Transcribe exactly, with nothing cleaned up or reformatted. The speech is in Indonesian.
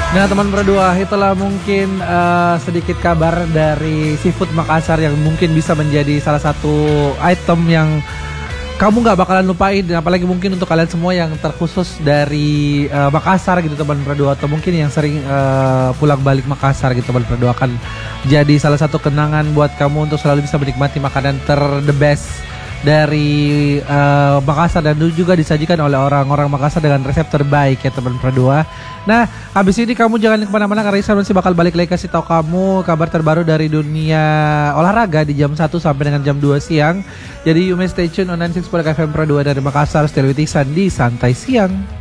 Nah teman berdua, itulah mungkin uh, sedikit kabar dari Seafood Makassar yang mungkin bisa menjadi salah satu item yang kamu gak bakalan lupain. Apalagi mungkin untuk kalian semua yang terkhusus dari uh, Makassar gitu teman berdua, atau mungkin yang sering uh, pulang balik Makassar gitu teman berdua, akan jadi salah satu kenangan buat kamu untuk selalu bisa menikmati makanan ter the best dari uh, Makassar, dan juga disajikan oleh orang-orang Makassar dengan resep terbaik ya teman berdua. Nah habis ini kamu jangan kemana-mana karena Ihsan masih bakal balik lagi kasih tahu kamu kabar terbaru dari dunia olahraga di jam satu sampai dengan jam dua siang. Jadi you may stay tune on sembilan puluh enam F M Pro dua dari Makassar. Still with Ihsan di Santai Siang.